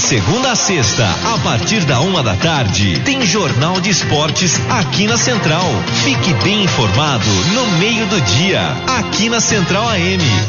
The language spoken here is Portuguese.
segunda a sexta, a partir da 1h, tem Jornal de Esportes aqui na Central. Fique bem informado no meio do dia, aqui na Central AM.